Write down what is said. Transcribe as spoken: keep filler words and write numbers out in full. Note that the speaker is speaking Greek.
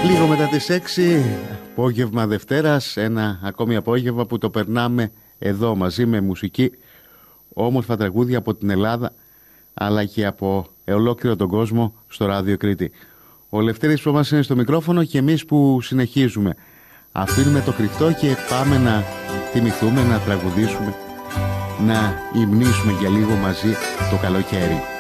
Λίγο μετά τις έξι, απόγευμα Δευτέρας, ένα ακόμη απόγευμα που το περνάμε εδώ μαζί με μουσική, όμορφα τραγούδια από την Ελλάδα αλλά και από ολόκληρο τον κόσμο στο Ράδιο Κρήτη. Ο Λευτέρης που μας είναι στο μικρόφωνο και εμείς που συνεχίζουμε. Αφήνουμε το κρυφτό και πάμε να θυμηθούμε, να τραγουδήσουμε, να υμνήσουμε για λίγο μαζί το καλοκαίρι.